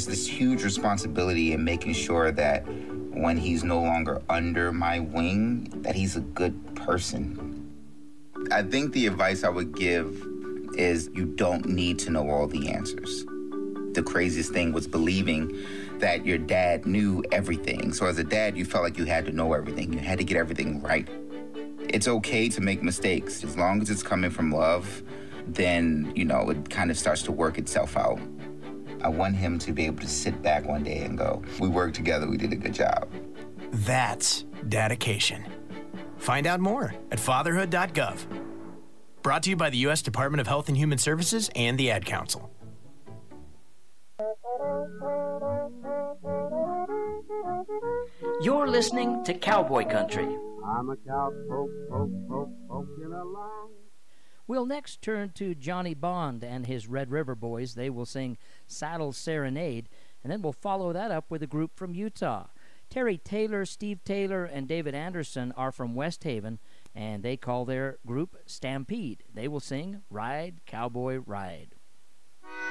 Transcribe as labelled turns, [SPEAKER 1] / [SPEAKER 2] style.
[SPEAKER 1] this huge responsibility in making sure that when he's no longer under my wing, that he's a good person. I think the advice I would give is you don't need to know all the answers. The craziest thing was believing that your dad knew everything. So as a dad, you felt like you had to know everything. You had to get everything right. It's okay to make mistakes. As long as it's coming from love, then, it kind of starts to work itself out. I want him to be able to sit back one day and go, we worked together, we did a good job.
[SPEAKER 2] That's dedication. Find out more at fatherhood.gov. Brought to you by the U.S. Department of Health and Human Services and the Ad Council.
[SPEAKER 3] You're listening to Cowboy Country.
[SPEAKER 4] I'm a cowpoke, poking along.
[SPEAKER 3] We'll next turn to Johnny Bond and his Red River Boys. They will sing Saddle Serenade, and then we'll follow that up with a group from Utah. Terry Taylor, Steve Taylor, and David Anderson are from West Haven, and they call their group Stampede. They will sing Ride, Cowboy, Ride.